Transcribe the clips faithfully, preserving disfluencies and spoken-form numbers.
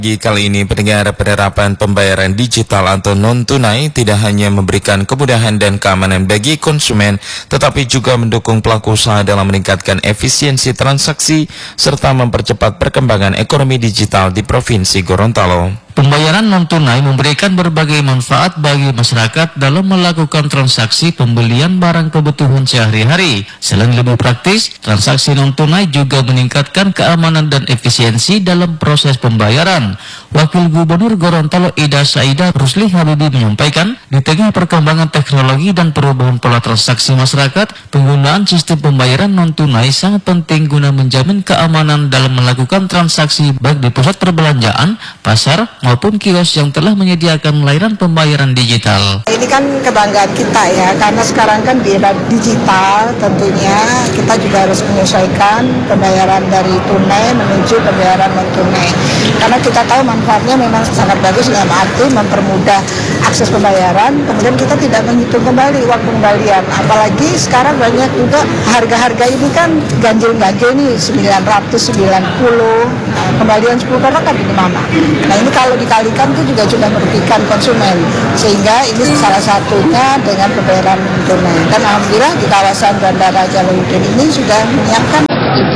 Kali ini pendengar, penerapan pembayaran digital atau non-tunai tidak hanya memberikan kemudahan dan keamanan bagi konsumen, tetapi juga mendukung pelaku usaha dalam meningkatkan efisiensi transaksi serta mempercepat perkembangan ekonomi digital di Provinsi Gorontalo. Pembayaran non-tunai memberikan berbagai manfaat bagi masyarakat dalam melakukan transaksi pembelian barang kebutuhan sehari-hari. Selain lebih praktis, transaksi non-tunai juga meningkatkan keamanan dan efisiensi dalam proses pembayaran. Wakil Gubernur Gorontalo Ida Saida Rusli Habibi menyampaikan, di tengah perkembangan teknologi dan perubahan pola transaksi masyarakat, penggunaan sistem pembayaran non-tunai sangat penting guna menjamin keamanan dalam melakukan transaksi baik di pusat perbelanjaan, pasar, maupun kios yang telah menyediakan layanan pembayaran digital. Ini kan kebanggaan kita ya, karena sekarang kan di era digital tentunya kita juga harus menyesuaikan pembayaran dari tunai menuju pembayaran non-tunai. Karena kita tahu manfaatnya memang sangat bagus dalam arti mempermudah akses pembayaran, kemudian kita tidak menghitung kembali uang pengembalian. Apalagi sekarang banyak juga harga-harga ini kan ganjil-ganjil nih, sembilan ratus sembilan puluh, kembalian sepuluh persen kan di mana. Nah ini kalau dikalikan itu juga sudah merugikan konsumen, sehingga ini salah satunya dengan pembayaran tunai. Dan alhamdulillah di kawasan Bandara Jalaluddin ini sudah menyiapkan itu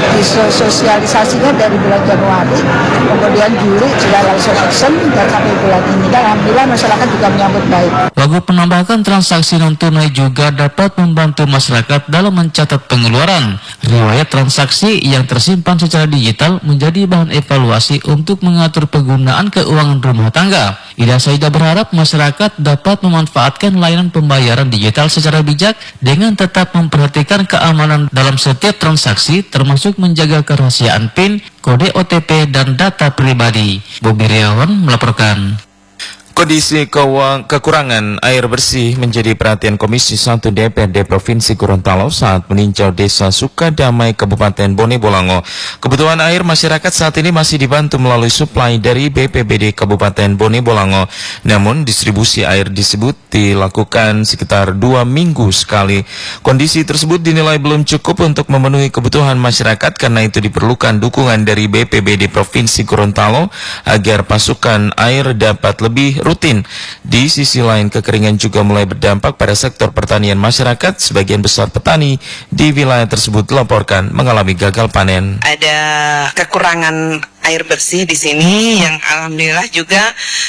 disosialisasinya dari bulan Januari, kemudian Juli sudah langsung action dan sampai bulan ini. Dan alhamdulillah masyarakat juga menyambut baik. Wagub menambahkan transaksi non-tunai juga dapat membantu masyarakat dalam mencatat pengeluaran. Riwayat transaksi yang tersimpan secara digital menjadi bahan evaluasi untuk mengatur penggunaan keuangan rumah tangga. Ida Saida berharap masyarakat dapat memanfaatkan layanan pembayaran digital secara bijak dengan tetap memperhatikan keamanan dalam setiap transaksi, termasuk menjaga kerahasiaan PIN, kode O T P, dan data pribadi. Bobi Riawan melaporkan. Kondisi kekurangan air bersih menjadi perhatian Komisi satu D P R D Provinsi Gorontalo saat meninjau Desa Sukadamai, Kabupaten Bone Bolango. Kebutuhan air masyarakat saat ini masih dibantu melalui suplai dari B P B D Kabupaten Bone Bolango. Namun distribusi air disebut dilakukan sekitar dua minggu sekali. Kondisi tersebut dinilai belum cukup untuk memenuhi kebutuhan masyarakat, karena itu diperlukan dukungan dari B P B D Provinsi Gorontalo agar pasokan air dapat lebih rutin. Di sisi lain, kekeringan juga mulai berdampak pada sektor pertanian masyarakat. Sebagian besar petani di wilayah tersebut dilaporkan mengalami gagal panen. Ada kekurangan air bersih di sini yang alhamdulillah juga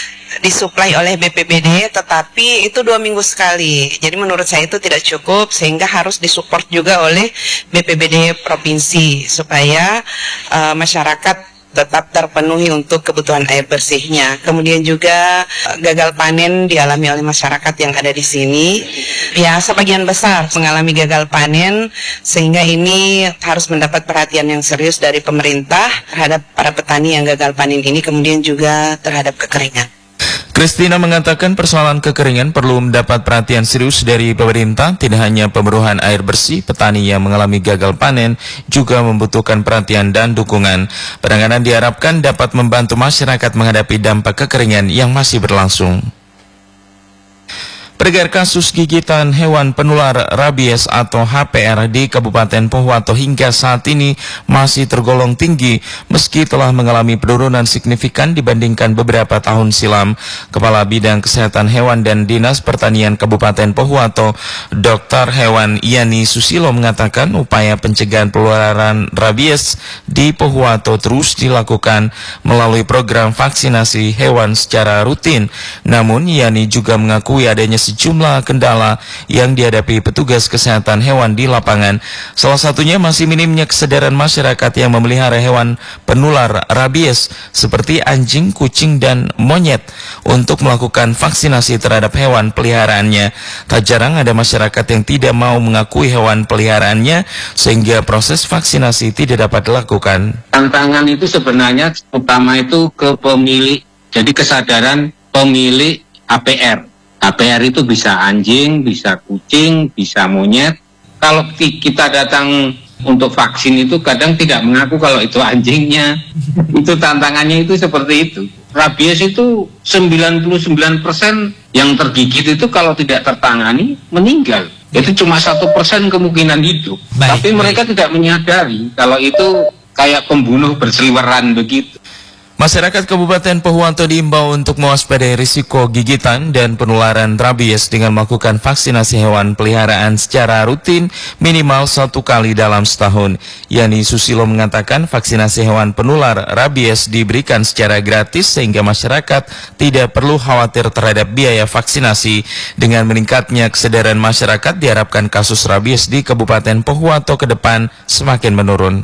disuplai oleh B P B D, tetapi itu dua minggu sekali. Jadi menurut saya itu tidak cukup, sehingga harus disupport juga oleh B P B D provinsi supaya uh, masyarakat tetap terpenuhi untuk kebutuhan air bersihnya. Kemudian juga gagal panen dialami oleh masyarakat yang ada di sini. Ya, sebagian besar mengalami gagal panen, sehingga ini harus mendapat perhatian yang serius dari pemerintah terhadap para petani yang gagal panen ini, kemudian juga terhadap kekeringan. Kristina mengatakan persoalan kekeringan perlu mendapat perhatian serius dari pemerintah. Tidak hanya pemburuan air bersih, petani yang mengalami gagal panen juga membutuhkan perhatian dan dukungan. Penanganan diharapkan dapat membantu masyarakat menghadapi dampak kekeringan yang masih berlangsung. Pendengar, kasus gigitan hewan penular rabies atau H P R di Kabupaten Pohuwato hingga saat ini masih tergolong tinggi meski telah mengalami penurunan signifikan dibandingkan beberapa tahun silam. Kepala Bidang Kesehatan Hewan dan Dinas Pertanian Kabupaten Pohuwato, Dokter Hewan Yani Susilo mengatakan upaya pencegahan penularan rabies di Pohuwato terus dilakukan melalui program vaksinasi hewan secara rutin. Namun Yani juga mengakui adanya sejumlah kendala yang dihadapi petugas kesehatan hewan di lapangan. Salah satunya masih minimnya kesadaran masyarakat yang memelihara hewan penular rabies seperti anjing, kucing, dan monyet untuk melakukan vaksinasi terhadap hewan peliharaannya. Tak jarang ada masyarakat yang tidak mau mengakui hewan peliharaannya sehingga proses vaksinasi tidak dapat dilakukan. Tantangan itu sebenarnya utama itu ke pemilik, jadi kesadaran pemilik H P R. H P R itu bisa anjing, bisa kucing, bisa monyet. Kalau kita datang untuk vaksin itu kadang tidak mengaku kalau itu anjingnya. Itu tantangannya itu seperti itu. Rabies itu sembilan puluh sembilan persen yang tergigit itu kalau tidak tertangani meninggal. Itu cuma satu persen kemungkinan hidup. Baik, Tapi baik. mereka tidak menyadari kalau itu kayak pembunuh berseliweran begitu. Masyarakat Kabupaten Pohuwato diimbau untuk mewaspadai risiko gigitan dan penularan rabies dengan melakukan vaksinasi hewan peliharaan secara rutin minimal satu kali dalam setahun. Yani Susilo mengatakan vaksinasi hewan penular rabies diberikan secara gratis sehingga masyarakat tidak perlu khawatir terhadap biaya vaksinasi. Dengan meningkatnya kesadaran masyarakat diharapkan kasus rabies di Kabupaten Pohuwato ke depan semakin menurun.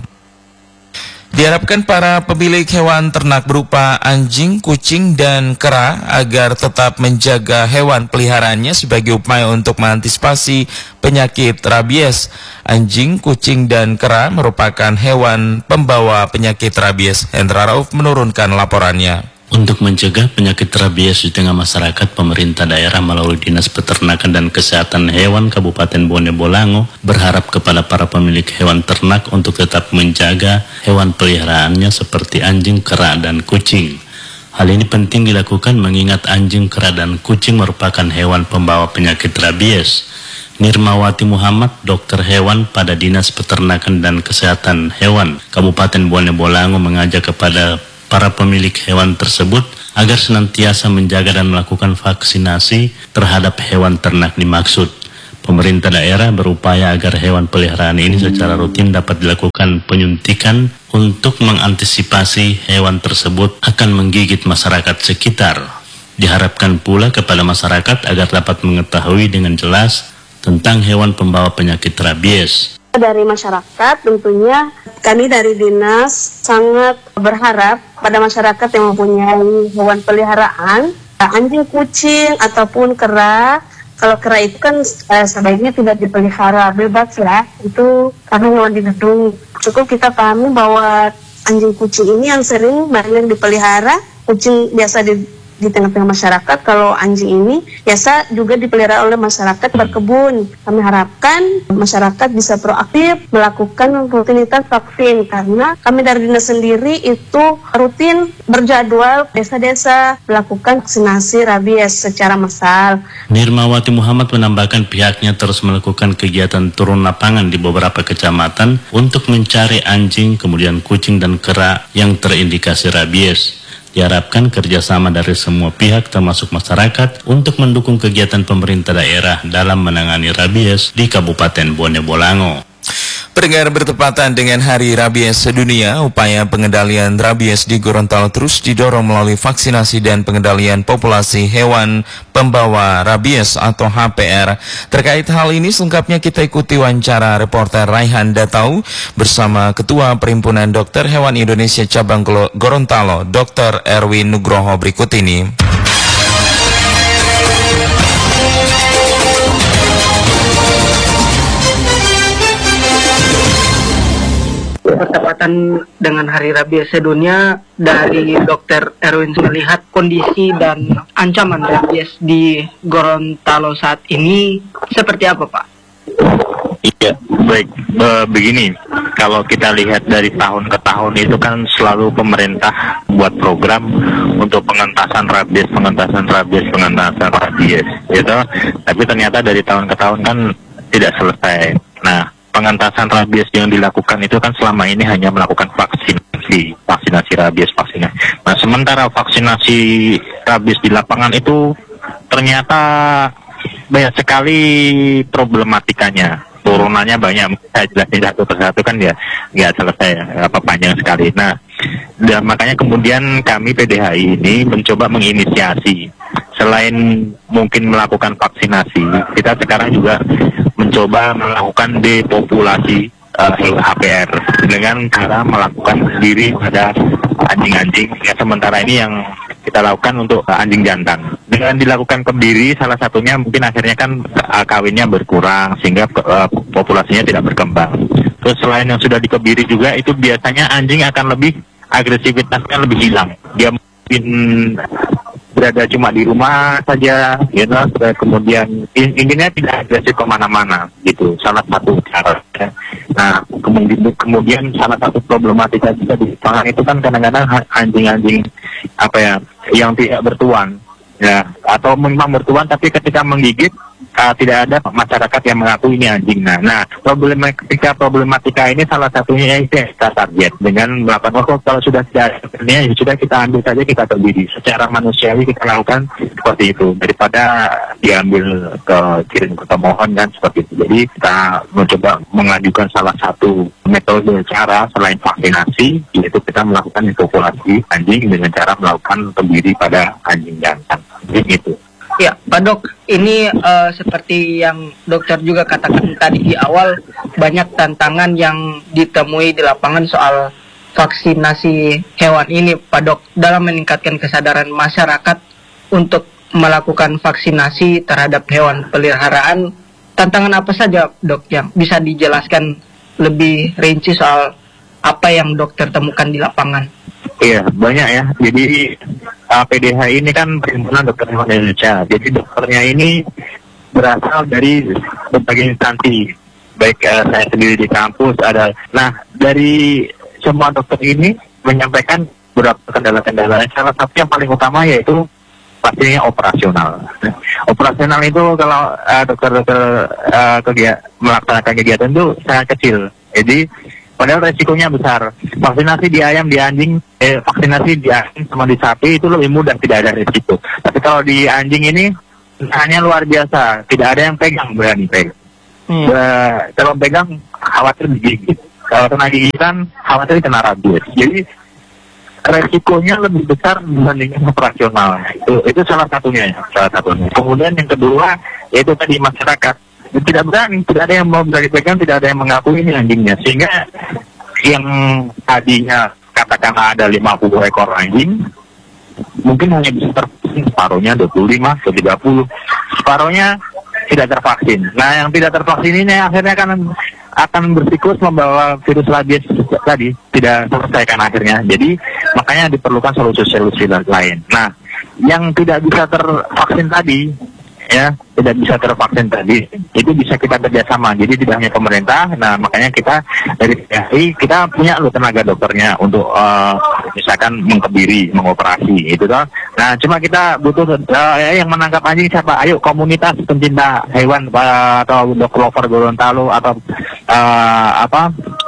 Diharapkan para pemilik hewan ternak berupa anjing, kucing, dan kera agar tetap menjaga hewan peliharaannya sebagai upaya untuk mengantisipasi penyakit rabies. Anjing, kucing, dan kera merupakan hewan pembawa penyakit rabies. Hendra Rauf menurunkan laporannya. Untuk mencegah penyakit rabies di tengah masyarakat, pemerintah daerah melalui Dinas Peternakan dan Kesehatan Hewan Kabupaten Bone Bolango berharap kepada para pemilik hewan ternak untuk tetap menjaga hewan peliharaannya seperti anjing, kera, dan kucing. Hal ini penting dilakukan mengingat anjing, kera, dan kucing merupakan hewan pembawa penyakit rabies. Nirmawati Muhammad, dokter hewan pada Dinas Peternakan dan Kesehatan Hewan Kabupaten Bone Bolango mengajak kepada para pemilik hewan tersebut agar senantiasa menjaga dan melakukan vaksinasi terhadap hewan ternak dimaksud. Pemerintah daerah berupaya agar hewan peliharaan ini secara rutin dapat dilakukan penyuntikan untuk mengantisipasi hewan tersebut akan menggigit masyarakat sekitar. Diharapkan pula kepada masyarakat agar dapat mengetahui dengan jelas tentang hewan pembawa penyakit rabies. Dari masyarakat tentunya kami dari dinas sangat berharap pada masyarakat yang mempunyai hewan peliharaan, anjing, kucing, ataupun kera. Kalau kera itu kan eh, sebaiknya tidak dipelihara bebas ya, itu karena hewan dilindungi. Cukup kita pahami bahwa anjing, kucing ini yang sering banyak dipelihara, kucing biasa di di tengah-tengah masyarakat. Kalau anjing ini biasa juga dipelihara oleh masyarakat berkebun. Kami harapkan masyarakat bisa proaktif melakukan rutinitas vaksin, karena kami dari dinas sendiri itu rutin berjadwal desa-desa melakukan vaksinasi rabies secara massal. Nirmawati Muhammad menambahkan pihaknya terus melakukan kegiatan turun lapangan di beberapa kecamatan untuk mencari anjing, kemudian kucing dan kera yang terindikasi rabies. Diharapkan kerjasama dari semua pihak termasuk masyarakat untuk mendukung kegiatan pemerintah daerah dalam menangani rabies di Kabupaten Bone Bolango. Pendengar, bertepatan dengan Hari Rabies Sedunia, upaya pengendalian rabies di Gorontalo terus didorong melalui vaksinasi dan pengendalian populasi hewan pembawa rabies atau H P R. Terkait hal ini selengkapnya kita ikuti wawancara reporter Raihan Datau bersama Ketua Perhimpunan Dokter Hewan Indonesia Cabang Gorontalo, Dokter Erwin Nugroho berikut ini. Bertepatan dengan Hari Rabies Sedunia, dari Dokter Erwin melihat kondisi dan ancaman rabies di Gorontalo saat ini seperti apa, Pak? Iya, baik. E, begini, kalau kita lihat dari tahun ke tahun itu kan selalu pemerintah buat program untuk pengentasan rabies, pengentasan rabies, pengentasan rabies, gitu. Tapi ternyata dari tahun ke tahun kan tidak selesai. Nah, pengentasan rabies yang dilakukan itu kan selama ini hanya melakukan vaksinasi, vaksinasi rabies, vaksinasi. Nah, sementara vaksinasi rabies di lapangan itu ternyata banyak sekali problematikanya, turunannya banyak. Saya jelasin satu persatu kan ya nggak selesai, apa panjang sekali. Nah, dan makanya kemudian kami P D H I ini mencoba menginisiasi, selain mungkin melakukan vaksinasi, kita sekarang juga mencoba melakukan depopulasi uh, H P R dengan cara melakukan sendiri pada anjing-anjing. Ya, sementara ini yang kita lakukan untuk uh, anjing jantan. Dengan dilakukan kebiri, salah satunya mungkin akhirnya kan uh, kawinnya berkurang sehingga uh, populasinya tidak berkembang. Terus selain yang sudah dikebiri juga, itu biasanya anjing akan lebih agresivitasnya lebih hilang. Dia mungkin berada cuma di rumah saja, gitu. Kemudian intinya tidak agresif kemana-mana, gitu. Salah satu cara. Ya. Nah, kemudian, kemudian salah satu problematika juga di lapangan itu kan kadang-kadang anjing-anjing apa ya, yang tidak bertuan, ya, atau memang bertuan tapi ketika menggigit uh, tidak ada masyarakat yang mengaku ini anjing. Nah, nah problematika problematika ini salah satunya itu yang kita target dengan melakukan oh, kalau sudah tidak ada ya sudah kita ambil saja, kita terdiri secara manusiawi kita lakukan seperti itu daripada diambil ke kirim ke pemohon kan seperti itu. Jadi kita mencoba mengajukan salah satu metode cara selain vaksinasi, yaitu kita melakukan inokulasi anjing dengan cara melakukan kebiri pada anjing jantan. Gitu. Ya, Pak Dok, ini uh, seperti yang dokter juga katakan tadi di awal, banyak tantangan yang ditemui di lapangan soal vaksinasi hewan ini, Pak Dok, dalam meningkatkan kesadaran masyarakat untuk melakukan vaksinasi terhadap hewan peliharaan. Tantangan apa saja, Dok, yang bisa dijelaskan lebih rinci soal apa yang dokter temukan di lapangan? Iya, banyak ya. Jadi uh, P D H I ini kan Perhimpunan Dokter Hewan Indonesia. Jadi dokternya ini berasal dari berbagai instansi. Baik uh, saya sendiri di kampus ada. Nah, dari semua dokter ini menyampaikan beberapa kendala-kendala. Salah satu yang paling utama yaitu pastinya operasional. Operasional itu kalau uh, dokter-dokter uh, kegiatan, melaksanakan kegiatan itu sangat kecil. Jadi padahal resikonya besar. Vaksinasi di ayam, di anjing, eh, vaksinasi di anjing sama di sapi itu lebih mudah, tidak ada resiko. Tapi kalau di anjing ini hanya luar biasa, tidak ada yang pegang, berani pegang. Hmm. Be- kalau pegang khawatir digigit, kalau kena gigitan khawatir kena rabies. Jadi resikonya lebih besar dibandingkan operasional. Itu itu salah satunya, ya, salah satunya. Kemudian yang kedua yaitu tadi masyarakat. Tidak berani, tidak ada yang mau berani pegang, tidak ada yang mengaku ini anjingnya. Sehingga yang tadinya katakanlah ada lima puluh ekor anjing, mungkin hanya bisa tervaksin separuhnya dua puluh lima ke tiga puluh. Separuhnya tidak tervaksin. Nah, yang tidak tervaksin ini akhirnya akan akan bersiklus membawa virus rabies tadi, tidak selesaikan akhirnya. Jadi makanya diperlukan solusi-solusi lain. Nah, yang tidak bisa tervaksin tadi, ya tidak bisa tervaksin tadi itu bisa kita kerjasama, jadi tidak hanya pemerintah. Nah makanya kita dari P D H I kita punya loh tenaga dokternya untuk uh, misalkan mengkebiri, mengoperasi itu toh. Nah cuma kita butuh uh, yang menangkap anjing siapa? Ayo komunitas pencinta hewan uh, atau dog lover Gorontalo atau uh, apa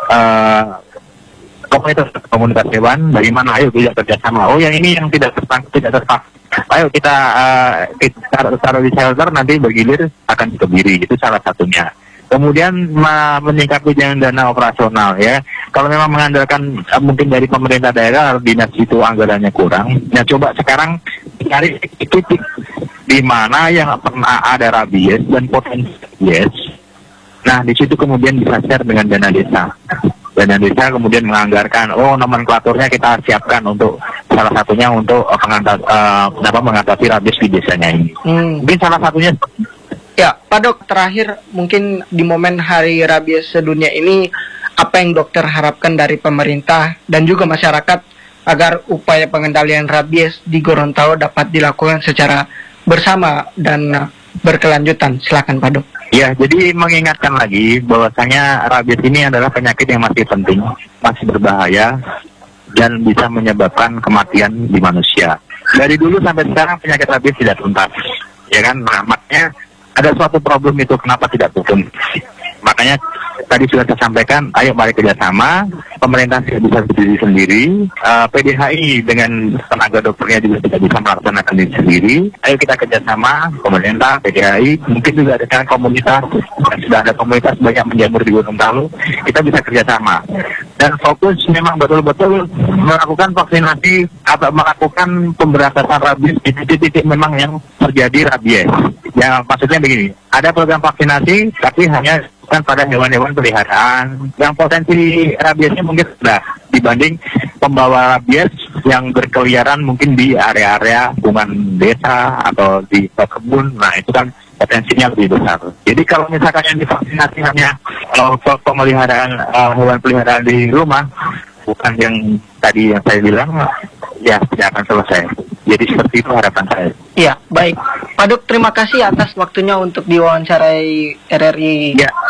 uh, komunitas komunitas hewan. Bagaimana? Ayo kita kerjasama. Oh yang ini yang tidak tertangkap, tidak tervaksin, ayo kita, uh, kita taruh, taruh di shelter, nanti bergilir akan dikebiri. Itu salah satunya. Kemudian ma- menyikapi dengan dana operasional ya. Kalau memang mengandalkan uh, mungkin dari pemerintah daerah, dinas itu anggarannya kurang. Nah coba sekarang cari titik di mana yang pernah ada rabies dan potensi rabies. Nah di situ kemudian bisa share dengan dana desa. Dana desa kemudian menganggarkan, oh nomenklaturnya kita siapkan untuk salah satunya untuk uh, pengantar, uh, apa, mengatasi rabies di desanya ini. Hmm. Mungkin salah satunya. Ya, Pak Dok, terakhir mungkin di momen Hari Rabies Sedunia ini, apa yang dokter harapkan dari pemerintah dan juga masyarakat agar upaya pengendalian rabies di Gorontalo dapat dilakukan secara bersama dan uh, berkelanjutan? Silakan Pak Dok. Ya, jadi mengingatkan lagi bahwasanya rabies ini adalah penyakit yang masih penting, masih berbahaya, dan bisa menyebabkan kematian di manusia. Dari dulu sampai sekarang penyakit rabies tidak tuntas, ya kan? Nah, makanya ada suatu problem itu kenapa tidak tuntas. Makanya tadi sudah saya sampaikan, ayo mari kerjasama, pemerintah tidak bisa berdiri sendiri, uh, P D H I dengan tenaga dokternya juga tidak bisa melaksanakan diri sendiri, ayo kita kerjasama, pemerintah, P D H I, mungkin juga ada komunitas, dan sudah ada komunitas banyak menjamur di Gorontalo, kita bisa kerjasama. Dan fokus memang betul-betul melakukan vaksinasi atau melakukan pemberantasan rabies di titik-titik memang yang terjadi rabies. Ya maksudnya begini, ada program vaksinasi tapi hanya bukan pada hewan-hewan peliharaan yang potensi rabiesnya mungkin sudah dibanding pembawa rabies yang berkeliaran mungkin di area-area lingkungan desa atau di kebun. Nah itu kan potensinya lebih besar. Jadi kalau misalkan yang divaksinasi hanya uh, pemeliharaan uh, hewan peliharaan di rumah, bukan yang tadi yang saya bilang, ya tidak akan selesai. Jadi seperti itu harapan saya. Iya, baik. Pak Dok, terima kasih atas waktunya untuk diwawancarai R R I. Ya.